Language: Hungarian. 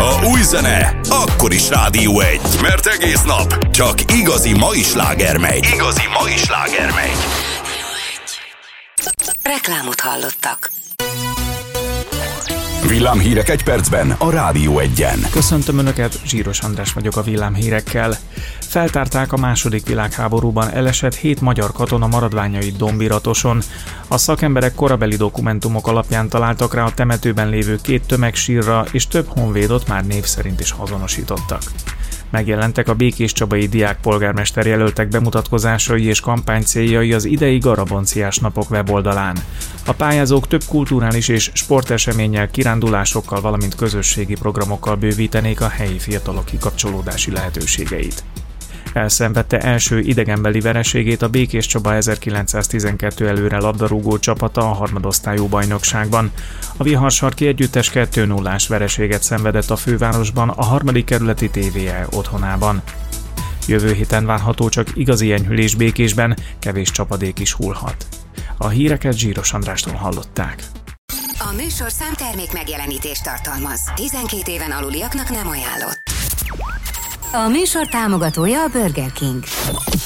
A új zene akkor is Rádió 1, mert egész nap csak igazi mai sláger megy. Igazi mai sláger megy. Reklámot hallottak. Villámhírek egy percben a Rádió 1-en. Köszöntöm Önöket, Zsíros András vagyok a villámhírekkel. Feltárták a II. Világháborúban elesett 7 magyar katona maradványait Dombiratoson. A szakemberek korabeli dokumentumok alapján találtak rá a temetőben lévő 2 tömegsírra, és több honvédot már név szerint is azonosítottak. Megjelentek a békéscsabai diákpolgármester jelöltek bemutatkozásai és kampánycéljai az idei Garabonciás napok weboldalán. A pályázók több kulturális és sporteseménnyel, kirándulásokkal, valamint közösségi programokkal bővítenék a helyi fiatalok kikapcsolódási lehetőségeit. Elszenvedte első idegenbeli vereségét a Békéscsaba 1912 előre labdarúgó csapata a harmadosztályú bajnokságban. A Viharsarki együttes 2-0-ás vereséget szenvedett a fővárosban a 3. kerületi TVE otthonában. Jövő héten várható csak igazi enyhülés Békésben, kevés csapadék is hullhat. A híreket Zsíros Andrástól hallották. A műsorszám termék megjelenítést tartalmaz. 12 éven aluliaknak nem ajánlott. A műsor támogatója a Burger King.